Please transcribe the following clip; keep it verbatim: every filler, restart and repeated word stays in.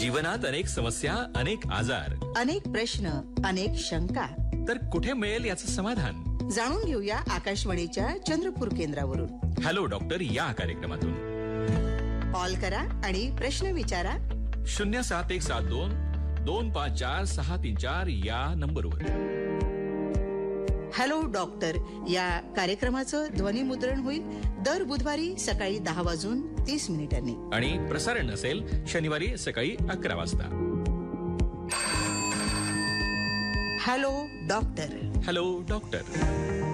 जीवनात अनेक समस्या, अनेक आजार, अनेक प्रश्न, अनेक शंका. तर कुठे मिळेल याचं समाधान? जाणून घेऊया आकाशवाणीच्या चंद्रपूर केंद्रावरून. हॅलो डॉक्टर या कार्यक्रमातून कॉल करा आणि प्रश्न विचारा. शून्य सात एक सात दोन दोन पाच चार सहा तीन चार या नंबरवर. हॅलो डॉक्टर या कार्यक्रमाचं ध्वनिमुद्रण होईल दर बुधवारी सकाळी दहा वाजून तीस मिनिटांनी आणि प्रसारण असेल शनिवारी सकाळी अकरा वाजता. Hello doctor. Hello doctor.